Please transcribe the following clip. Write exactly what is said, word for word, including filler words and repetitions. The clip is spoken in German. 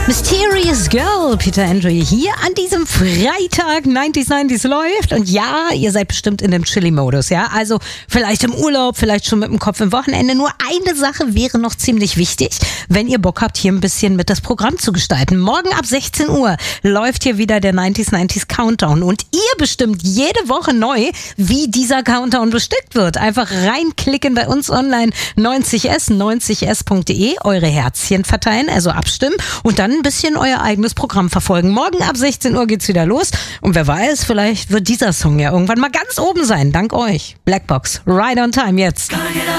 Mysterious Girl, Peter Andre hier an diesem Freitag. neunziger neunziger läuft und ja, ihr seid bestimmt in dem Chili-Modus, ja, also vielleicht im Urlaub, vielleicht schon mit dem Kopf im Wochenende. Nur eine Sache wäre noch ziemlich wichtig, wenn ihr Bock habt, hier ein bisschen mit das Programm zu gestalten. Morgen ab sechzehn Uhr läuft hier wieder der neunziger neunziger Countdown und ihr bestimmt jede Woche neu, wie dieser Countdown bestückt wird. Einfach reinklicken bei uns online, neunzig s, neunzig s punkt de, eure Herzchen verteilen, also abstimmen und dann ein bisschen euer eigenes Programm verfolgen. Morgen ab sechzehn Uhr geht's wieder los und wer weiß, vielleicht wird dieser Song ja irgendwann mal ganz oben sein, dank euch. Blackbox, Right on Time jetzt.